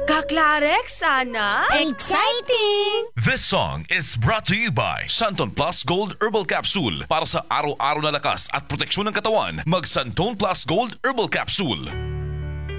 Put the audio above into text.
Kaklarek sana? Exciting! This song is brought to you by Santon Plus Gold Herbal Capsule. Para sa araw-araw na lakas at proteksyon ng katawan, mag Santon Plus Gold Herbal Capsule.